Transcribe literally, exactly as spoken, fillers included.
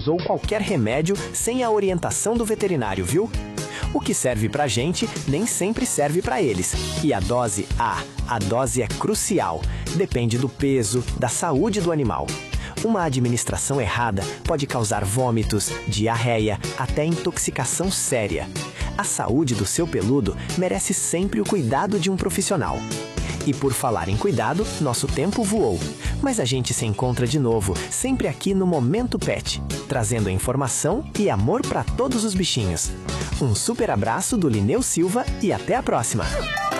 fármacos ou qualquer remédio sem a orientação do veterinário, viu? O que serve pra gente nem sempre serve pra eles. E a dose, ah, a dose é crucial. Depende do peso, da saúde do animal. Uma administração errada pode causar vômitos, diarreia, até intoxicação séria. A saúde do seu peludo merece sempre o cuidado de um profissional. E por falar em cuidado, nosso tempo voou. Mas a gente se encontra de novo, sempre aqui no Momento Pet, trazendo informação e amor para todos os bichinhos. Um super abraço do Linneu Silva e até a próxima!